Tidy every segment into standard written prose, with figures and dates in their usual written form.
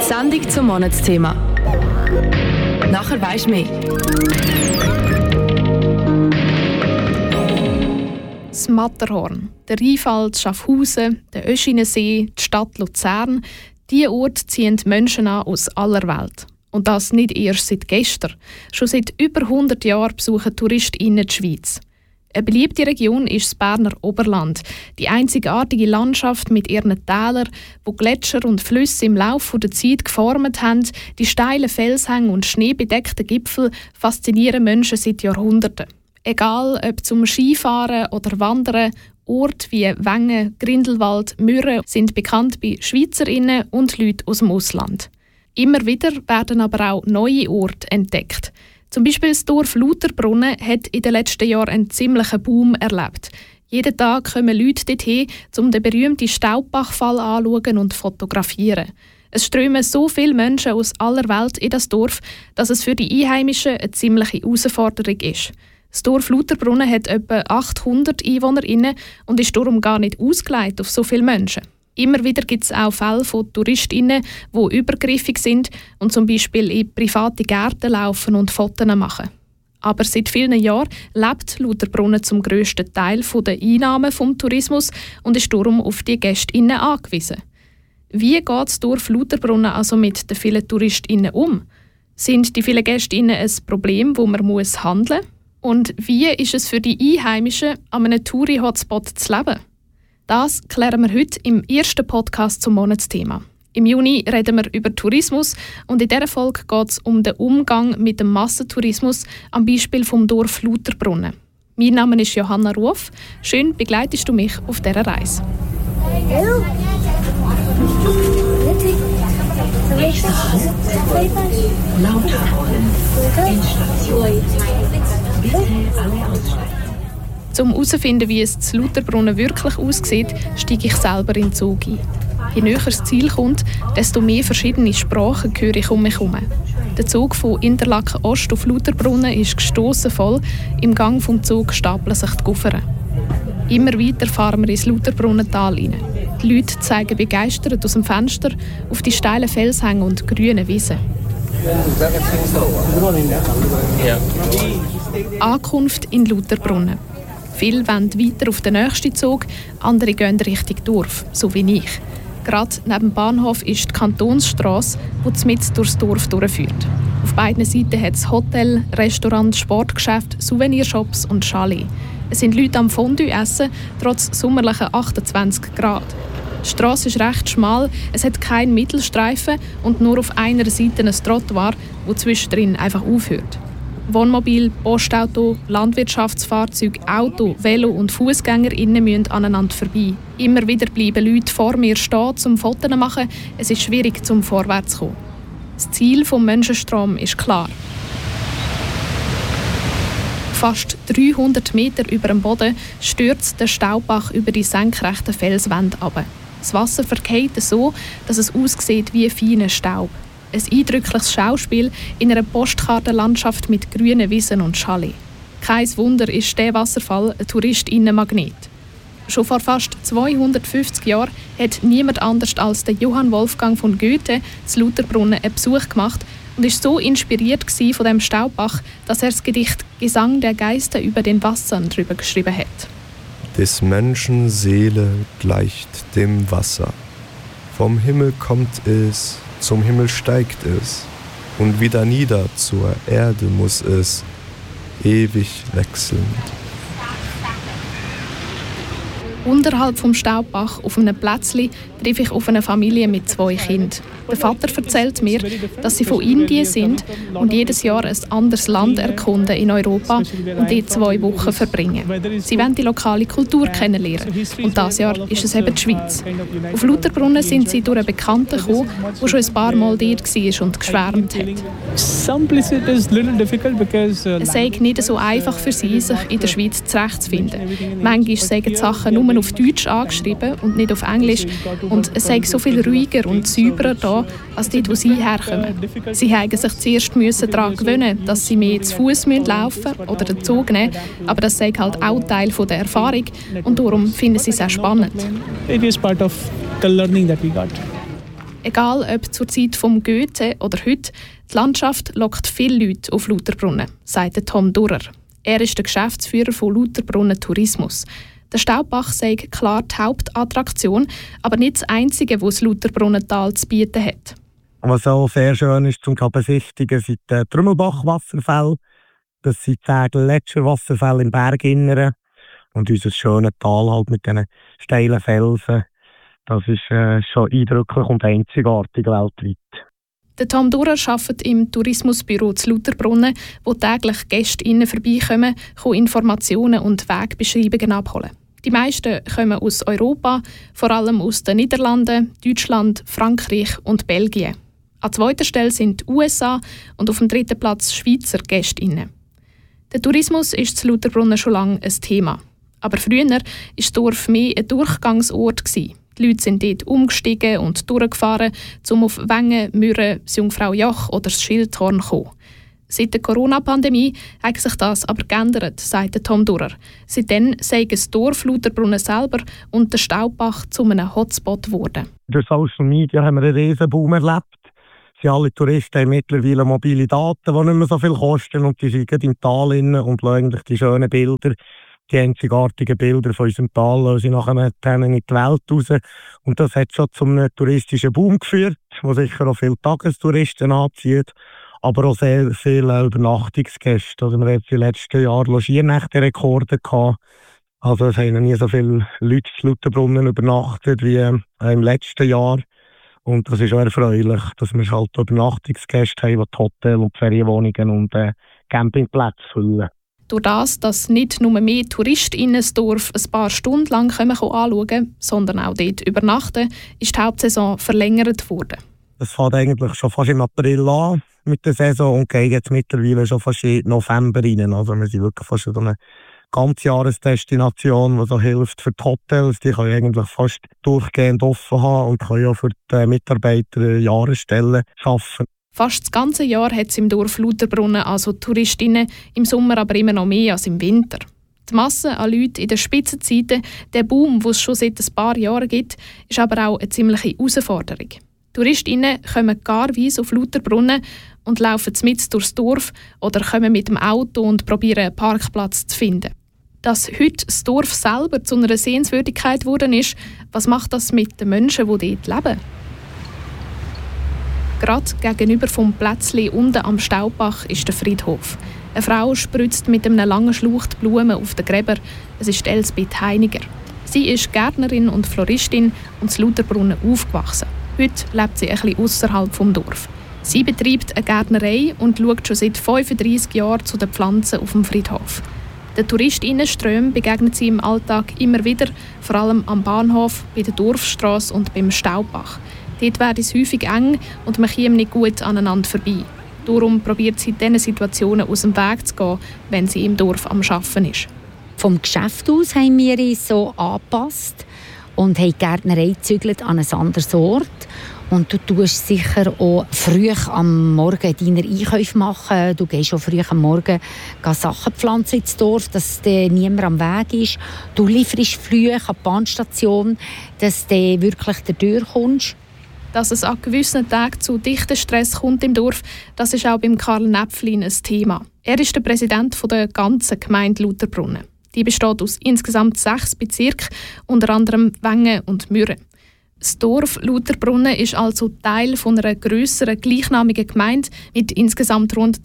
Sendung zum Monatsthema. Nachher weisst du mehr. Das Matterhorn, der Rheinfall, Schaffhausen, der Öschinensee, die Stadt Luzern. Diese Orte ziehen die Menschen an aus aller Welt. Und das nicht erst seit gestern. Schon seit über 100 Jahren besuchen TouristInnen die Schweiz. Eine beliebte Region ist das Berner Oberland. Die einzigartige Landschaft mit ihren Tälern, wo Gletscher und Flüsse im Laufe der Zeit geformt haben, die steilen Felshänge und schneebedeckten Gipfel faszinieren Menschen seit Jahrhunderten. Egal ob zum Skifahren oder Wandern, Orte wie Wengen, Grindelwald, Mürren sind bekannt bei SchweizerInnen und Leuten aus dem Ausland. Immer wieder werden aber auch neue Orte entdeckt. Zum Beispiel das Dorf Lauterbrunnen hat in den letzten Jahren einen ziemlichen Boom erlebt. Jeden Tag kommen Leute dorthin, um den berühmten Staubbachfall anzuschauen und fotografieren. Es strömen so viele Menschen aus aller Welt in das Dorf, dass es für die Einheimischen eine ziemliche Herausforderung ist. Das Dorf Lauterbrunnen hat etwa 800 EinwohnerInnen und ist darum gar nicht ausgelegt auf so viele Menschen. Immer wieder gibt es auch Fälle von TouristInnen, die übergriffig sind und zum Beispiel in private Gärten laufen und Fotos machen. Aber seit vielen Jahren lebt Lauterbrunnen zum grössten Teil der Einnahmen vom Tourismus und ist darum auf die GästInnen angewiesen. Wie geht das Dorf Lauterbrunnen also mit den vielen TouristInnen um? Sind die vielen GästInnen ein Problem, wo man handeln muss? Und wie ist es für die Einheimischen, an einem Touri-Hotspot zu leben? Das klären wir heute im ersten Podcast zum Monatsthema. Im Juni reden wir über Tourismus und in dieser Folge geht es um den Umgang mit dem Massentourismus am Beispiel vom Dorf Lauterbrunnen. Mein Name ist Johanna Ruf. Schön begleitest du mich auf dieser Reise. Hallo. Um herauszufinden, wie es zu Lauterbrunnen wirklich aussieht, steige ich selber in den Zug ein. Je näher das Ziel kommt, desto mehr verschiedene Sprachen höre ich um mich herum. Der Zug von Interlaken Ost auf Lauterbrunnen ist gestossen voll. Im Gang des Zugs stapeln sich die Koffer. Immer weiter fahren wir ins Lauterbrunnental hinein. Die Leute zeigen begeistert aus dem Fenster auf die steilen Felshänge und grünen Wiesen. Ankunft in Lauterbrunnen. Viele wollen weiter auf den nächsten Zug, andere gehen Richtung Dorf, so wie ich. Gerade neben dem Bahnhof ist die Kantonsstrasse, die mitten durchs Dorf durchführt. Auf beiden Seiten hat es Hotel, Restaurant, Sportgeschäfte, Souvenirshops und Chalet. Es sind Leute am Fondue essen, trotz sommerlichen 28 Grad. Die Strasse ist recht schmal, es hat keinen Mittelstreifen und nur auf einer Seite ein Trottoir, das zwischendrin einfach aufhört. Wohnmobil, Postauto, Landwirtschaftsfahrzeuge, Auto, Velo und FussgängerInnen müssen aneinander vorbei. Immer wieder bleiben Leute vor mir stehen, um Fotos zu machen. Es ist schwierig, zum vorwärts zu kommen. Das Ziel des Menschenstroms ist klar. Fast 300 Meter über dem Boden stürzt der Staubbach über die senkrechten Felswände ab. Das Wasser verkehrt so, dass es aussieht wie feiner Staub. Ein eindrückliches Schauspiel in einer Postkartenlandschaft mit grünen Wiesen und Chalet. Kein Wunder ist dieser Wasserfall ein TouristInnenmagnet. Schon vor fast 250 Jahren hat niemand anders als der Johann Wolfgang von Goethe zu Lauterbrunnen einen Besuch gemacht und war so inspiriert von dem Staubbach, dass er das Gedicht «Gesang der Geister über den Wassern» darüber geschrieben hat. Des Menschen Seele gleicht dem Wasser. Vom Himmel kommt es, zum Himmel steigt es, und wieder nieder zur Erde muss es, ewig wechselnd. Unterhalb vom Staubbach auf einem Plätzchen treffe ich auf eine Familie mit 2 Kindern. Der Vater erzählt mir, dass sie von Indien sind und jedes Jahr ein anderes Land erkunden in Europa und dort 2 Wochen verbringen. Sie wollen die lokale Kultur kennenlernen und dieses Jahr ist es eben die Schweiz. Auf Lauterbrunnen sind sie durch einen Bekannten gekommen, der schon ein paar Mal dort war und geschwärmt hat. Es sei nicht so einfach für sie, sich in der Schweiz zurechtzufinden. Manchmal sagen die Sachen nur auf Deutsch angeschrieben und nicht auf Englisch und es sei so viel ruhiger und sauberer da, als dort, wo sie herkommen. Sie mussten sich zuerst daran gewöhnen, dass sie mehr zu Fuß laufen müssen oder den Zug nehmen, aber das sei halt auch Teil der Erfahrung und darum finden sie es auch spannend. It is part of the learning that we got. Egal ob zur Zeit vom Goethe oder heute, die Landschaft lockt viele Leute auf Lauterbrunnen, sagt Tom Durrer. Er ist der Geschäftsführer von Lauterbrunnen Tourismus. Der Staubbach sei klar die Hauptattraktion, aber nicht das Einzige, was das Lauterbrunnental zu bieten hat. Was auch sehr schön ist zum besichtigen, sind die Trümmelbach-Wasserfälle. Das sind die Gletscherwasserfälle im Berginneren. Und unser schönes Tal halt mit diesen steilen Felsen. Das ist schon eindrücklich und einzigartig weltweit. Der Tom Durrer arbeitet im Tourismusbüro zu Lauterbrunnen, wo täglich Gäste vorbeikommen, Informationen und Wegbeschreibungen abholen. Die meisten kommen aus Europa, vor allem aus den Niederlanden, Deutschland, Frankreich und Belgien. An zweiter Stelle sind die USA und auf dem dritten Platz Schweizer Gäste. Der Tourismus ist zu Lauterbrunnen schon lange ein Thema. Aber früher war das Dorf mehr ein Durchgangsort. Die Leute sind dort umgestiegen und durchgefahren, um auf Wengen, Mürren, das Jungfraujoch oder das Schildhorn zu kommen. Seit der Corona-Pandemie hat sich das aber geändert, sagt Tom Durrer. Seitdem sei das Dorf Lauterbrunnen selber und der Staubbach zu einem Hotspot geworden. Durch Social Media haben wir einen riesen Boom erlebt. Alle Touristen haben mittlerweile mobile Daten, die nicht mehr so viel kosten. Und die sind im Tal und lassen eigentlich die schönen Bilder, die einzigartigen Bilder von unserem Tal, lassen sie nachher in die Welt raus. Und das hat schon zu einem touristischen Boom geführt, der sicher auch viele Tagestouristen anzieht, aber auch sehr viele Übernachtungsgäste. Also wir haben in den letzten Jahren Logiernächte-Rekorde gehabt. Also es haben nie so viele Leute in Lauterbrunnen übernachtet wie im letzten Jahr. Und das ist auch erfreulich, dass wir halt Übernachtungsgäste haben, die Hotel- und Ferienwohnungen und Campingplätze füllen. Durch das, dass nicht nur mehr TouristInnen das Dorf ein paar Stunden lang anschauen können, sondern auch dort übernachten, ist die Hauptsaison verlängert worden. Es fängt eigentlich schon fast im April an mit der Saison und geht jetzt mittlerweile schon fast in November rein. Also wir sind wirklich fast so eine Ganzjahresdestination, die so hilft für die Hotels. Die können eigentlich fast durchgehend offen haben und können auch für die Mitarbeiter Jahresstellen arbeiten. Fast das ganze Jahr hat es im Dorf Lauterbrunnen also TouristInnen, im Sommer aber immer noch mehr als im Winter. Die Masse an Leuten in den Spitzenzeiten, der Boom, den es schon seit ein paar Jahren gibt, ist aber auch eine ziemliche Herausforderung. TouristInnen kommen garweise auf Lauterbrunnen und laufen mitten durchs Dorf oder kommen mit dem Auto und probieren einen Parkplatz zu finden. Dass heute das Dorf selber zu einer Sehenswürdigkeit geworden ist, was macht das mit den Menschen, die dort leben? Gerade gegenüber vom Plätzli unten am Staubbach ist der Friedhof. Eine Frau spritzt mit einem langen Schlauch die Blumen auf den Gräber. Es ist Elsbeth Heiniger. Sie ist Gärtnerin und Floristin und in Lauterbrunnen aufgewachsen. Heute lebt sie etwas außerhalb vom Dorf. Sie betreibt eine Gärtnerei und schaut schon seit 35 Jahren zu den Pflanzen auf dem Friedhof. Den TouristInnenströmen begegnet sie im Alltag immer wieder, vor allem am Bahnhof, bei der Dorfstrasse und beim Staubbach. Dort wird es häufig eng und man kommt nicht gut aneinander vorbei. Darum probiert sie in diesen Situationen aus dem Weg zu gehen, wenn sie im Dorf am Arbeiten ist. Vom Geschäft aus haben wir uns so angepasst und haben die Gärtnerei gezügelt an ein anderes Ort. Und du tust sicher auch früh am Morgen deine Einkäufe machen. Du gehst auch früh am Morgen Sachen pflanzen ins Dorf, dass niemand am Weg ist. Du lieferst früh an die Bahnstation, dass du wirklich durchkommst. Dass es an gewissen Tagen zu dichten Stress kommt im Dorf, das ist auch beim Karl Näpflin ein Thema. Er ist der Präsident der ganzen Gemeinde Lauterbrunnen. Die besteht aus insgesamt 6 Bezirken, unter anderem Wengen und Mürren. Das Dorf Lauterbrunnen ist also Teil einer grösseren gleichnamigen Gemeinde mit insgesamt rund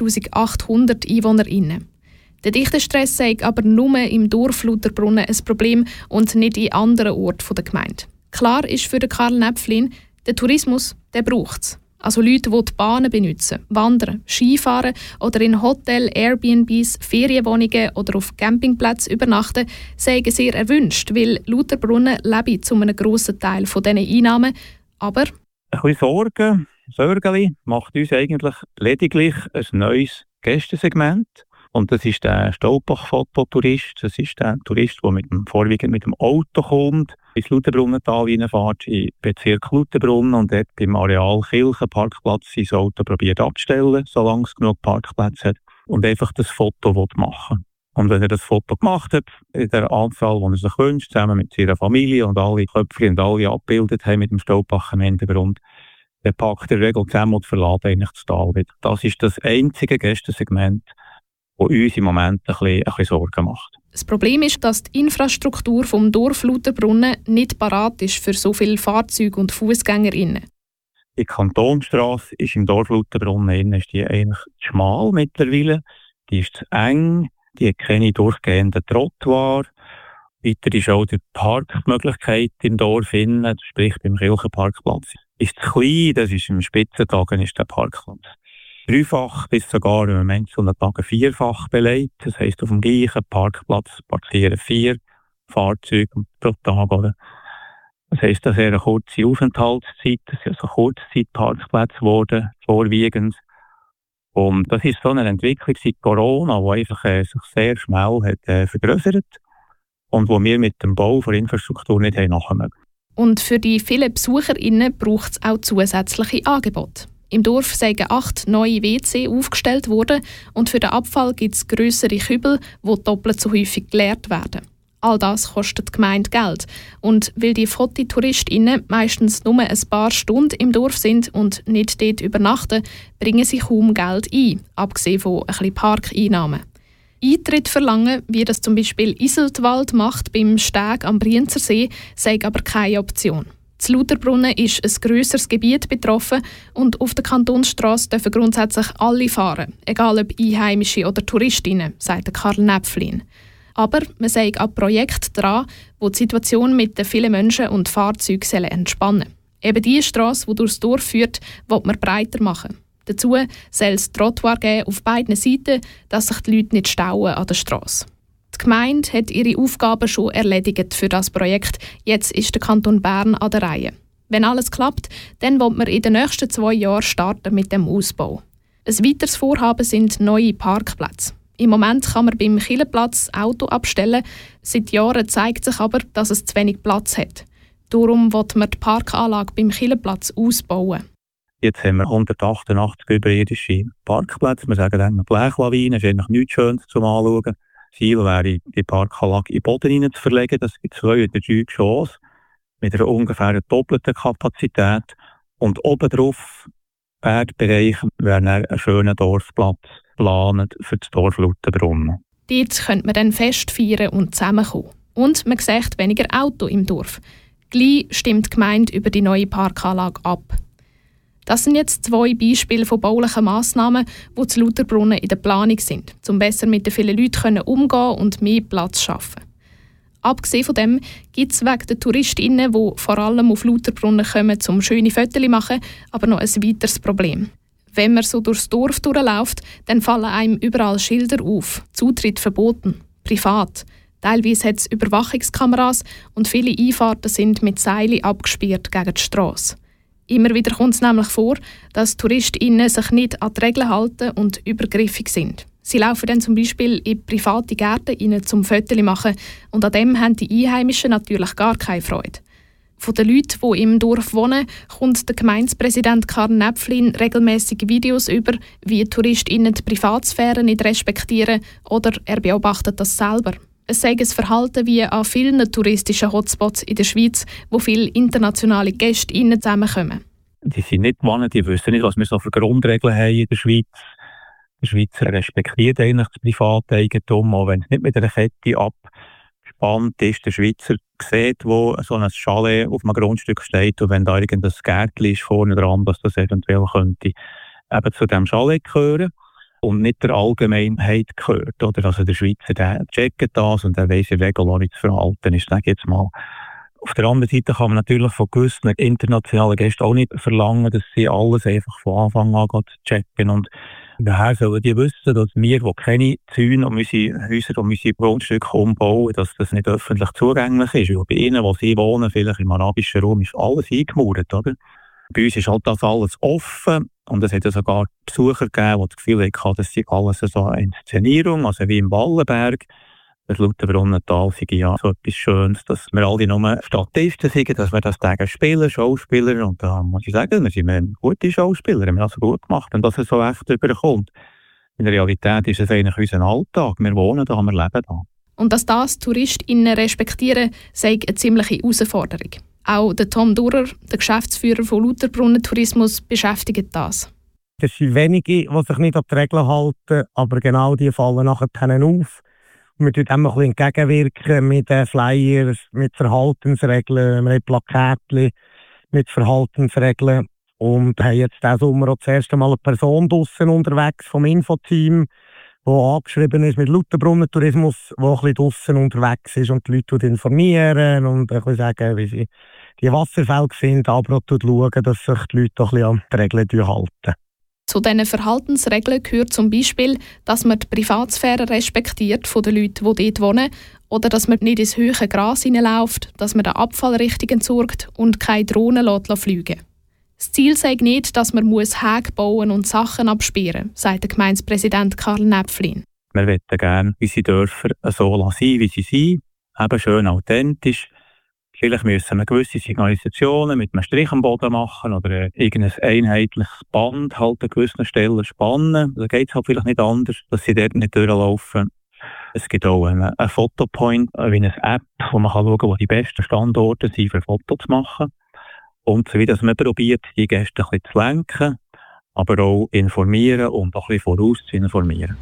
2800 EinwohnerInnen. Der Dichtestress sei aber nur im Dorf Lauterbrunnen ein Problem und nicht in anderen Orten der Gemeinde. Klar ist für Karl Näpflin, der Tourismus, der braucht es. Also Leute, die die Bahnen benutzen, wandern, Skifahren oder in Hotels, Airbnbs, Ferienwohnungen oder auf Campingplätzen übernachten, seien sehr erwünscht, weil Lauterbrunnen lebe zu einem grossen Teil von diesen Einnahmen. Aber ein bisschen Sorgen macht uns eigentlich lediglich ein neues Gästesegment. Und das ist der Staubbach-Fototourist. Das ist der Tourist, der vorwiegend mit dem Auto kommt, ins Lauterbrunnental reinfährt, in den Bezirk Lauterbrunnen und dort beim Areal Kirchenparkplatz sein Auto probiert abzustellen, solange es genug Parkplätze hat, und einfach das Foto machen will. Und wenn er das Foto gemacht hat, in der Anzahl, die er sich wünscht, zusammen mit seiner Familie und alle Köpfe und alle abgebildet haben mit dem Staubach im Hintergrund, dann packt er Regel zusammen und verlässt eigentlich das Tal wieder. Das ist das einzige Gästensegment, das uns im Moment ein bisschen Sorgen macht. Das Problem ist, dass die Infrastruktur vom Dorf Lauterbrunnen nicht parat ist für so viele Fahrzeuge und FußgängerInnen. Die Kantonsstrasse ist im Dorf Lauterbrunnen ist die eigentlich schmal mittlerweile. Die ist zu eng, die hat keine durchgehenden Trottoir. Weiter ist auch die Parkmöglichkeit im Dorf innen, sprich beim Kirchenparkplatz, ist zu klein. Das ist im Spitzentagen ist der Parkplatz dreifach bis sogar im Moment zu Tagen vierfach belegt. Das heisst, auf dem gleichen Parkplatz parkieren 4 Fahrzeuge pro Tag. Oder? Das heisst, das ist eine kurze Aufenthaltszeit. Das sind also Kurzzeitparkplätze geworden, vorwiegend. Und das ist so eine Entwicklung seit Corona, die einfach sich sehr schnell hat vergrößert und wo wir mit dem Bau von Infrastruktur nicht nachkommen mögen. Und für die vielen BesucherInnen braucht es auch zusätzliche Angebote. Im Dorf sind 8 neue WC aufgestellt worden und für den Abfall gibt es grössere Kübel, die doppelt so häufig geleert werden. All das kostet die Gemeinde Geld. Und weil die FototouristInnen meistens nur ein paar Stunden im Dorf sind und nicht dort übernachten, bringen sie kaum Geld ein, abgesehen von ein bisschen Parkeinnahmen. Eintritt verlangen, wie das zum Beispiel Iseltwald macht beim Steg am Brienzersee, sei aber keine Option. In Lauterbrunnen ist ein grösseres Gebiet betroffen und auf der Kantonsstrasse dürfen grundsätzlich alle fahren, egal ob Einheimische oder Touristinnen, sagt Karl Näpflin. Aber man sei an Projekten dran, die die Situation mit den vielen Menschen und Fahrzeugen entspannen sollen. Eben die Strasse, die durchs Dorf führt, will man breiter machen. Dazu soll es Trottoir geben auf beiden Seiten, dass sich die Leute nicht stauen an der Strasse. Die Gemeinde hat ihre Aufgaben schon erledigt für das Projekt. Jetzt ist der Kanton Bern an der Reihe. Wenn alles klappt, dann will man in den nächsten 2 Jahren starten mit dem Ausbau. Ein weiteres Vorhaben sind neue Parkplätze. Im Moment kann man beim Killenplatz Auto abstellen. Seit Jahren zeigt sich aber, dass es zu wenig Platz hat. Darum will man die Parkanlage beim Killenplatz ausbauen. Jetzt haben wir 188 überirdische Parkplätze. Wir sagen eine Blechlawine, das ist eigentlich nichts Schönes zum Anschauen. Ziel wäre, die Parkanlage in den Boden hinein zu verlegen. Das gibt 2 oder 3 Geschosse mit einer ungefähr doppelten Kapazität. Und obendrauf, Erdbereich, wäre dann ein schöner Dorfplatz geplant für das Dorf Lauterbrunnen. Dort könnte man dann Fest feiern und zusammenkommen. Und man sieht weniger Auto im Dorf. Gleich stimmt die Gemeinde über die neue Parkanlage ab. Das sind jetzt 2 Beispiele von baulichen Massnahmen, die zu Lauterbrunnen in der Planung sind, um besser mit den vielen Leuten umgehen und mehr Platz zu schaffen. Abgesehen von dem gibt es wegen der TouristInnen, die vor allem auf Lauterbrunnen kommen, um schöne Fotos zu machen, aber noch ein weiteres Problem. Wenn man so durchs Dorf durchläuft, dann fallen einem überall Schilder auf. Zutritt verboten, privat. Teilweise hat es Überwachungskameras und viele Einfahrten sind mit Seilen abgesperrt gegen die Strasse. Immer wieder kommt es nämlich vor, dass TouristInnen sich nicht an die Regeln halten und übergriffig sind. Sie laufen dann zum Beispiel in private Gärten rein, zum Fotos machen und an dem haben die Einheimischen natürlich gar keine Freude. Von den Leuten, die im Dorf wohnen, kommt der Gemeindepräsident Karl Näpflin regelmäßig Videos über, wie TouristInnen die Privatsphäre nicht respektieren oder er beobachtet das selber. Es sei ein Verhalten wie an vielen touristischen Hotspots in der Schweiz, wo viele internationale GästInnen zusammenkommen. Die sind nicht gewohnt, die wissen nicht, was wir so für Grundregeln haben in der Schweiz. Der Schweizer respektiert eigentlich das Privateigentum, auch wenn es nicht mit einer Kette abgespannt ist. Der Schweizer sieht, wo so ein Chalet auf einem Grundstück steht und wenn da irgendein Gärtchen ist vorne dran, dass das eventuell könnte eben zu diesem Chalet gehören. Und nicht der Allgemeinheit gehört. Oder? Also der Schweizer, der checkt das und der weiss in der Regel auch, wie zu verhalten ist. Sage jetzt mal. Auf der anderen Seite kann man natürlich von gewissen internationalen Gästen auch nicht verlangen, dass sie alles einfach von Anfang an checken. Und daher sollen die wissen, dass wir, die keine Zäune um unsere Häuser, um unsere Grundstücke umbauen, dass das nicht öffentlich zugänglich ist. Weil bei ihnen, wo sie wohnen, vielleicht im arabischen Raum, ist alles eingemauert. Oder? Bei uns ist halt das alles offen. Und es hat ja sogar Besucher gegeben, die das Gefühl hatten, das sei alles so eine Inszenierung, also wie im Ballenberg. Das Lauterbrunnental sei ja so etwas Schönes, dass wir alle nur Statisten sind, dass wir das Tage spielen, Schauspieler. Und da muss ich sagen, wir sind gute Schauspieler, wir haben das gut gemacht und dass es so echt überkommt. In der Realität ist es eigentlich unser Alltag. Wir wohnen da, wir leben da. Und dass das TouristInnen respektieren, sei eine ziemliche Herausforderung. Auch der Tom Durer, der Geschäftsführer von Lauterbrunnen Tourismus, beschäftigt das. Es sind wenige, die sich nicht an die Regeln halten, aber genau die fallen nachher auf. Wir tun dem ein bisschen entgegenwirken mit Flyers, mit Verhaltensregeln, mit Plakatchen, mit Verhaltensregeln. Und haben jetzt diesen Sommer auch das erste Mal eine Person draussen unterwegs vom Infoteam, die angeschrieben ist mit Lauterbrunnen Tourismus, die ein bisschen draussen unterwegs ist und die Leute informieren und ein bisschen sagen, wie sie die Wasserfälle sind, aber auch schauen, dass sich die Leute ein bisschen an die Regeln halten. Zu diesen Verhaltensregeln gehört zum Beispiel, dass man die Privatsphäre respektiert von den Leuten, die dort wohnen, oder dass man nicht ins hohe Gras hineinläuft, dass man den Abfall richtig entsorgt und keine Drohnen fliegen lässt. Das Ziel sei nicht, dass man Häge bauen und Sachen absperren muss, sagt der Gemeindepräsident Karl Näpflin. Wir möchten gerne unsere Dörfer so sein, wie sie sind, eben schön authentisch. Vielleicht müssen wir gewisse Signalisationen mit einem Strich am Boden machen oder irgendein einheitliches Band halt an gewissen Stellen spannen. Da geht es halt vielleicht nicht anders, dass sie dort nicht durchlaufen. Es gibt auch einen Fotopoint, wie eine App, wo man schauen kann, wo die besten Standorte sind, für Fotos zu machen. Und so wie das man probiert, die Gäste ein bisschen zu lenken, aber auch informieren und auch ein bisschen voraus zu informieren.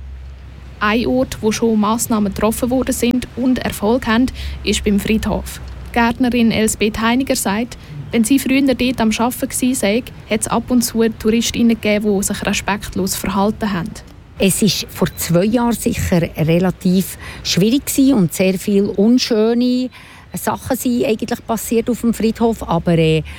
Ein Ort, wo schon Massnahmen getroffen worden sind und Erfolg haben, ist beim Friedhof. Die Gärtnerin Elsbeth Heiniger sagt, wenn sie früher dort am Arbeiten war, hat es ab und zu TouristInnen gegeben, die sich respektlos verhalten haben. Es war vor 2 Jahren sicher relativ schwierig und sehr viele unschöne Sachen sind eigentlich passiert auf dem Friedhof. Aber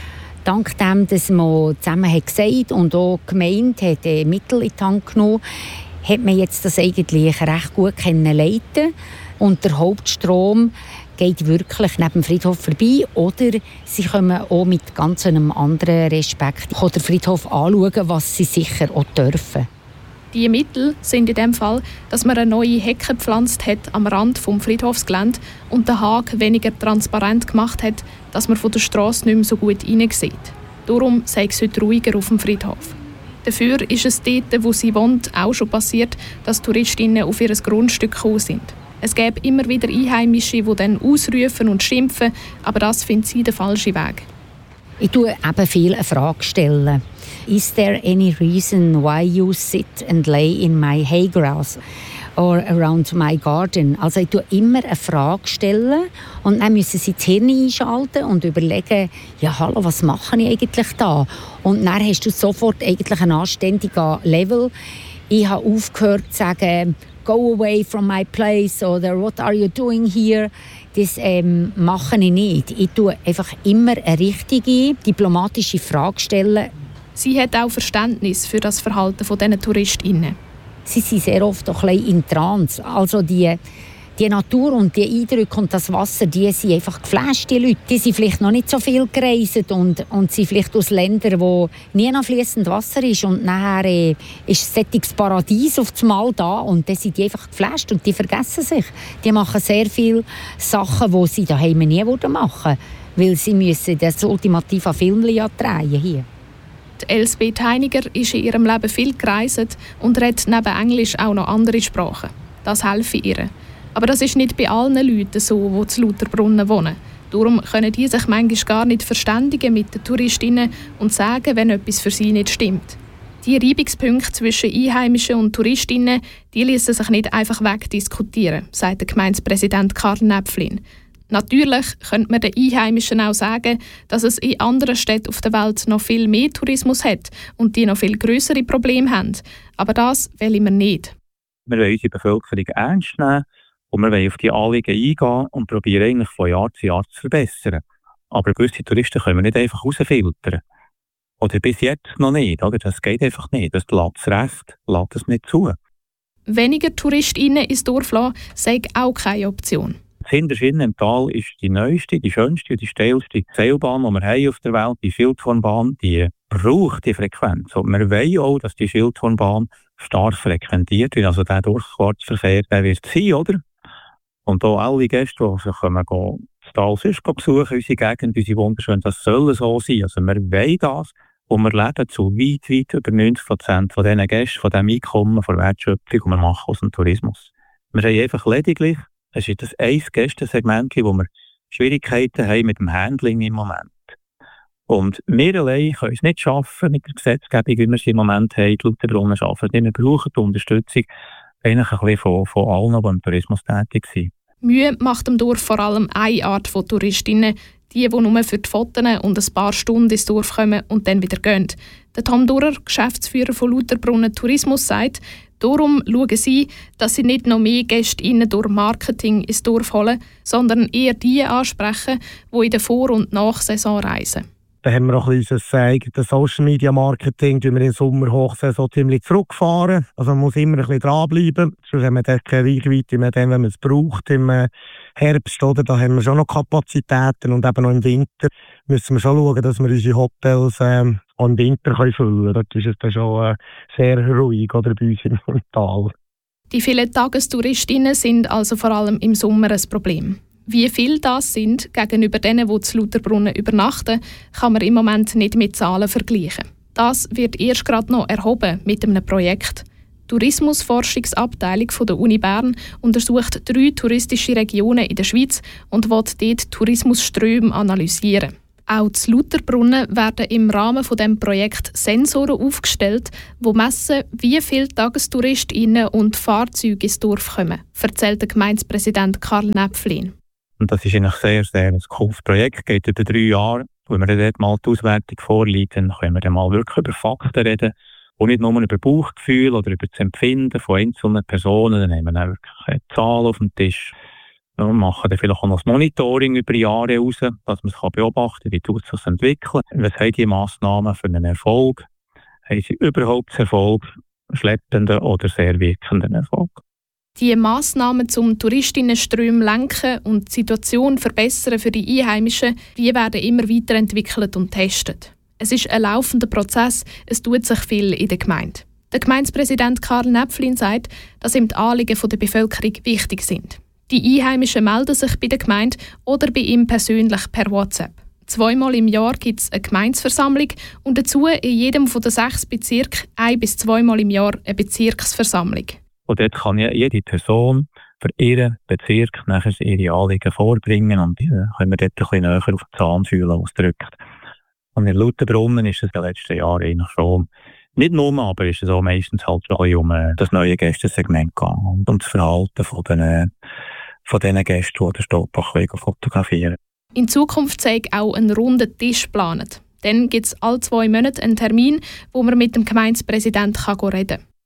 dank dem, dass man zusammen hat gesagt und auch die Gemeinde hat Mittel in die Hand genommen, hat man jetzt das eigentlich recht gut leiten. Und der Hauptstrom geht wirklich neben dem Friedhof vorbei. Oder sie können auch mit ganz einem anderen Respekt den Friedhof anschauen, was sie sicher auch dürfen. Die Mittel sind in dem Fall, dass man eine neue Hecke gepflanzt hat am Rand vom Friedhofsgelände und den Hag weniger transparent gemacht hat, dass man von der Strasse nicht mehr so gut hineinsieht. Darum sei es heute ruhiger auf dem Friedhof. Dafür ist es dort, wo sie wohnt, auch schon passiert, dass TouristInnen auf ihr Grundstück gekommen sind. Es gäbe immer wieder Einheimische, die dann ausrufen und schimpfen, aber das findet sie den falschen Weg. Ich stelle eben viel eine Frage stellen. Is there any reason why you sit and lay in my hay grass or around my garden? Also ich stelle immer eine Frage stellen und dann müssen sie das Hirn einschalten und überlegen, ja hallo, was mache ich eigentlich da? Und dann hast du sofort eigentlich ein anständiges Level. Ich habe aufgehört zu sagen, go away from my place oder what are you doing here? Das mache ich nicht. Ich stelle einfach immer eine richtige, diplomatische Frage stellen. Sie hat auch Verständnis für das Verhalten dieser TouristInnen. Sie sind sehr oft auch ein bisschen in Trance. Also die Natur und die Eindrücke und das Wasser, die sind einfach geflasht, die Leute. Die sind vielleicht noch nicht so viel gereist und sind vielleicht aus Ländern, wo nie noch fließend Wasser ist. Und nachher ist ein solches Paradies auf einmal da und dann sind die einfach geflasht und die vergessen sich. Die machen sehr viele Sachen, die sie daheim nie machen würden, weil sie müssen das ultimative Film drehen hier. Die Elsbeth Heiniger ist in ihrem Leben viel gereist und redet neben Englisch auch noch andere Sprachen. Das helfe ihr. Aber das ist nicht bei allen Leuten so, die zu Lauterbrunnen wohnen. Darum können die sich manchmal gar nicht verständigen mit den TouristInnen und sagen, wenn etwas für sie nicht stimmt. Die Reibungspunkte zwischen Einheimischen und TouristInnen, die ließen sich nicht einfach wegdiskutieren, sagt der Gemeindepräsident Karl Näpflin. Natürlich könnte man den Einheimischen auch sagen, dass es in anderen Städten auf der Welt noch viel mehr Tourismus hat und die noch viel grössere Probleme haben. Aber das wollen wir nicht. Wir wollen unsere Bevölkerung ernst nehmen und wir wollen auf die Anliegen eingehen und probieren eigentlich von Jahr zu verbessern. Aber gewisse Touristen können wir nicht einfach rausfiltern. Oder bis jetzt noch nicht. Oder? Das geht einfach nicht. Das Recht lässt es nicht zu. Weniger TouristInnen ins Dorf lassen, sei auch keine Option. Hinterst im Tal ist die neueste, die schönste und die steilste Seilbahn, die wir haben auf der Welt, die Schildhornbahn, die braucht die Frequenz. Und wir wollen auch, dass die Schildhornbahn stark frequentiert wird. Also der Durchfahrtsverkehr, der wird sein, oder? Und auch alle Gäste, die sich das Tal sonst besuchen, unsere Gegend, unsere wunderschön, das soll so sein. Also wir wollen das, Und wir leben zu weit über 90% von diesen Gästen, von diesem Einkommen, von der Wertschöpfung, die wir machen aus dem Tourismus. Wir haben einfach lediglich, es ist das ein Gästensegment, wo wir Schwierigkeiten haben mit dem Handling im Moment. Und wir allein können es nicht schaffen mit der Gesetzgebung, wie wir sie im Moment haben. Die Lauterbrunnen schaffen es nicht. Wir brauchen die Unterstützung eigentlich ein bisschen von allen, die im Tourismus tätig sind. Mühe macht dem Dorf vor allem eine Art von Touristinnen, die nur für die Fotos und ein paar Stunden ins Dorf kommen und dann wieder gehen. Der Tom Durer, Geschäftsführer von Lauterbrunnen Tourismus, sagt, darum schauen sie, dass sie nicht noch mehr GästInnen durch Marketing ins Dorf holen, sondern eher die ansprechen, die in der Vor- und Nachsaison reisen. Da haben wir auch ein bisschen unser eigenes Social-Media-Marketing, das wir in der Sommerhochsaison ziemlich zurückfahren. Also man muss immer ein bisschen dranbleiben, sonst haben wir dann keine Reichweite mehr, wenn man es braucht im Herbst. Oder? Da haben wir schon noch Kapazitäten und eben noch im Winter müssen wir schon schauen, dass wir unsere Hotels auch im Winter füllen können. Dort ist es dann schon sehr ruhig oder, bei uns im Tal. Die vielen Tagestouristinnen sind also vor allem im Sommer ein Problem. Wie viel das sind gegenüber denen, die zu Lauterbrunnen übernachten, kann man im Moment nicht mit Zahlen vergleichen. Das wird erst gerade noch erhoben mit einem Projekt. Die Tourismusforschungsabteilung der Uni Bern untersucht 3 touristische Regionen in der Schweiz und will dort Tourismusströme analysieren. Auch zu Lauterbrunnen werden im Rahmen von dem Projekt Sensoren aufgestellt, die messen, wie viele TagestouristInnen und Fahrzeuge ins Dorf kommen, erzählt der Gemeindepräsident Karl Näpflin. Und das ist eigentlich sehr, sehr ein cooles Projekt, geht über 3 Jahre. Wenn wir dort mal die Auswertung vorliegt, dann können wir dann mal wirklich über Fakten reden und nicht nur über Bauchgefühl oder über das Empfinden von einzelnen Personen. Dann haben wir dann wirklich Zahlen auf dem Tisch. Wir machen dann vielleicht auch noch das Monitoring über Jahre raus, dass man es beobachten kann, wie tut es sich entwickeln. Was haben die Massnahmen für einen Erfolg? Haben sie überhaupt Erfolg, schleppenden oder sehr wirkenden Erfolg? Die Massnahmen zum Touristinnenström lenken und die Situation verbessern für die Einheimischen, die werden immer weiterentwickelt und getestet. Es ist ein laufender Prozess, es tut sich viel in der Gemeinde. Der Gemeindepräsident Karl Näpflin sagt, dass ihm die Anliegen der Bevölkerung wichtig sind. Die Einheimischen melden sich bei der Gemeinde oder bei ihm persönlich per WhatsApp. 2-mal im Jahr gibt es eine Gemeindeversammlung und dazu in jedem von den 6 Bezirken 1- bis 2-mal im Jahr eine Bezirksversammlung. Und dort kann jede Person für ihren Bezirk nachher ihre Anliegen vorbringen und können wir dort ein bisschen näher auf den Zahn fühlen, was drückt. Und in Lauterbrunnen ist es in den letzten Jahren eigentlich schon, nicht nur, aber ist es auch meistens halt um das neue Gästensegment gegangen und um das Verhalten von den Gästen, die den Stolpach fotografieren. In Zukunft sei auch ein runder Tisch geplant. Dann gibt es alle 2 Monate einen Termin, wo man mit dem Gemeindepräsidenten reden kann.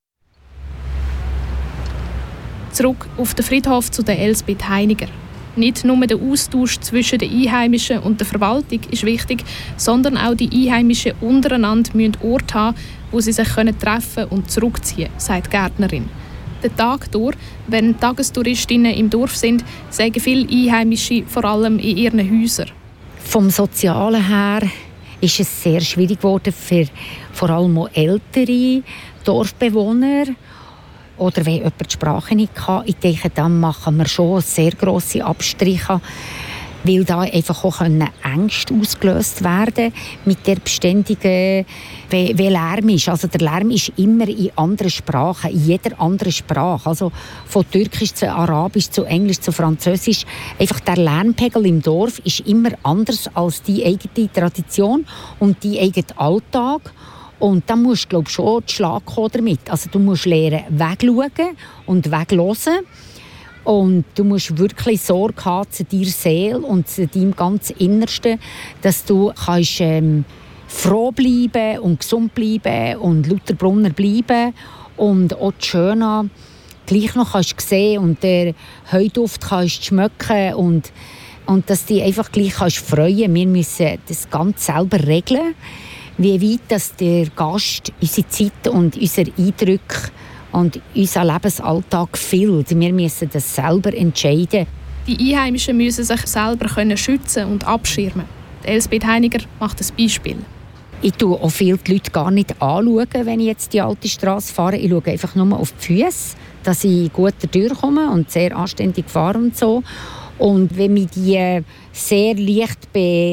Zurück auf den Friedhof zu der Elsbeth Heiniger. Nicht nur der Austausch zwischen den Einheimischen und der Verwaltung ist wichtig, sondern auch die Einheimischen untereinander müssen Orte haben, wo sie sich treffen und zurückziehen können, sagt die Gärtnerin. Den Tag durch, wenn Tagestouristinnen im Dorf sind, sagen viele Einheimische vor allem in ihren Häusern. Vom Sozialen her ist es sehr schwierig geworden für vor allem auch ältere Dorfbewohner. Oder wenn jemand die Sprache nicht kann, ich denke, dann machen wir schon sehr grosse Abstriche, weil da einfach auch Ängste ausgelöst werden mit der beständigen, wie Lärm ist. Also der Lärm ist immer in anderen Sprachen, in jeder anderen Sprache. Also von Türkisch zu Arabisch, zu Englisch, zu Französisch. Einfach der Lärmpegel im Dorf ist immer anders als die eigene Tradition und die eigene Alltag. Und dann musst du, glaube ich, schon die Schlag kommen damit. Also du musst lernen, wegschauen und weghören. Und du musst wirklich Sorge haben zu deiner Seele und zu deinem ganz Innersten, dass du kannst, froh bleiben und gesund bleiben und Lauterbrunner bleiben. Und auch die Schöne gleich noch kannst sehen und den Heuduft kannst schmecken und dass du dich einfach gleich kannst freuen. Wir müssen das ganz selber regeln, wie weit dass der Gast unsere Zeit und unsere Eindrücke und unser Lebensalltag fehlt. Wir müssen das selber entscheiden. Die Einheimischen müssen sich selber schützen und abschirmen. Elsbeth Heiniger macht ein Beispiel. Ich schaue auch viele Leute gar nicht anschauen, wenn ich jetzt die alte Straße fahre. Ich schaue einfach nur auf die Füße, dass ich gut durchkomme und sehr anständig fahre und so. Und wenn mich die sehr leicht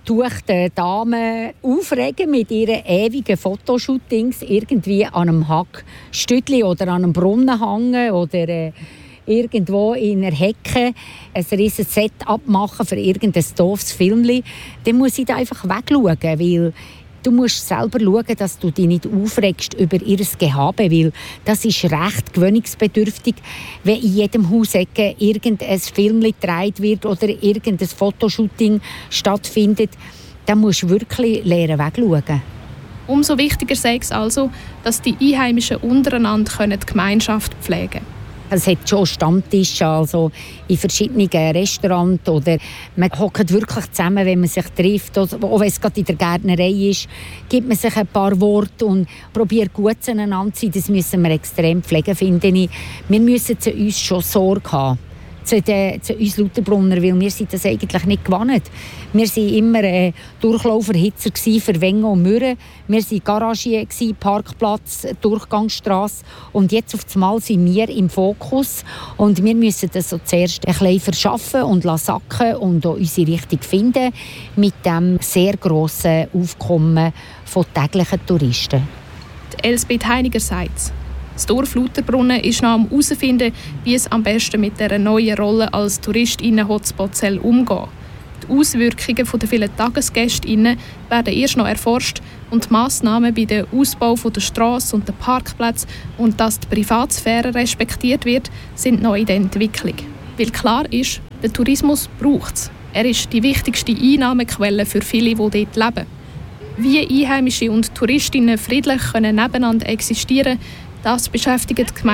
tuchten Damen aufregen mit ihren ewigen Fotoshootings irgendwie an einem Hackstütli oder an einem Brunnen hängen oder irgendwo in einer Hecke ein riesiges Set abmachen für irgendein doofes Filmchen, dann muss ich da einfach wegschauen, weil du musst selber schauen, dass du dich nicht aufregst über ihr Gehabe, weil das ist recht gewöhnungsbedürftig, wenn in jedem Hausecke irgendein Film gedreht wird oder irgendein Fotoshooting stattfindet. Dann musst du wirklich lernen wegschauen. Umso wichtiger sei es also, dass die Einheimischen untereinander die Gemeinschaft pflegen können. Es hat schon Stammtische, also in verschiedenen Restaurants. Oder man hockt wirklich zusammen, wenn man sich trifft. Auch wenn es gerade in der Gärtnerei ist, gibt man sich ein paar Worte und probiert gut zueinander zu sein. Das müssen wir extrem pflegen, finde ich. Wir müssen zu uns schon Sorge haben. Zu uns Lauterbrunner, weil wir sind das eigentlich nicht gewohnt. Wir waren immer Durchlauferhitzer für Wengen und Mürren. Wir waren Garagier, Parkplatz, Durchgangsstrasse. Und jetzt auf einmal sind wir im Fokus. Und wir müssen das so zuerst ein bisschen verschaffen und sacken und auch unsere Richtung finden mit dem sehr grossen Aufkommen von täglichen Touristen. Die Elsbeth Heiniger sagt, das Dorf Lauterbrunnen ist noch am herausfinden, wie es am besten mit dieser neuen Rolle als Touristinnen-Hotspot umgehen. Die Auswirkungen der vielen Tagesgästinnen werden erst noch erforscht und die Massnahmen bei dem Ausbau der Strassen und der Parkplätze und dass die Privatsphäre respektiert wird, sind noch in der Entwicklung. Weil klar ist, der Tourismus braucht es. Er ist die wichtigste Einnahmequelle für viele, die dort leben. Wie Einheimische und Touristinnen friedlich nebeneinander existieren können, das beschäftigt die Gemeinde